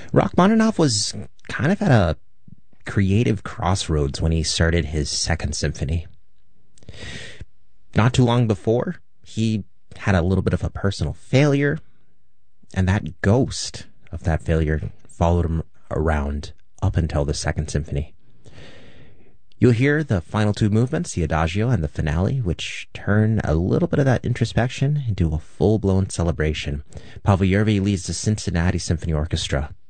Rachmaninoff was kind of at a creative crossroads when he started his Second Symphony. Not too long before, he had a little bit of a personal failure, and that ghost of that failure followed him around up until the Second Symphony. You'll hear the final two movements, the Adagio and the finale, which turn a little bit of that introspection into a full-blown celebration. Pavel Yerby leads the Cincinnati Symphony Orchestra